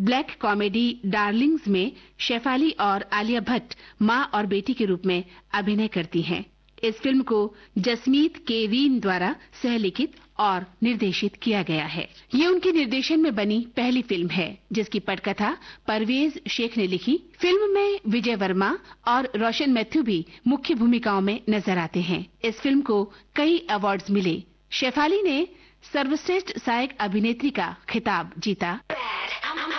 Black comedy Darling's में शेफाली और आलिया भट्ट मां और बेटी के रूप में अभिनय करती हैं। इस फिल्म को जसमीत के रीन द्वारा सहलिखित और निर्देशित किया गया है। ये उनके निर्देशन में बनी पहली फिल्म है, जिसकी पटकथा परवेज शेख ने लिखी। फिल्म में विजय वर्मा और रोशन मैथ्यू भी मुख्य भूमिकाओं में नजर आते हैं। इस फिल्म को कई अवार्ड्स मिले। शेफाली ने सर्वश्रेष्ठ सहायक अभिनेत्री का खिताब जीता।